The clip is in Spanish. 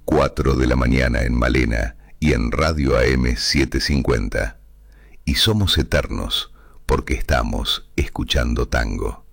4 de la mañana en Malena y en Radio AM 750. Y somos eternos porque estamos escuchando tango.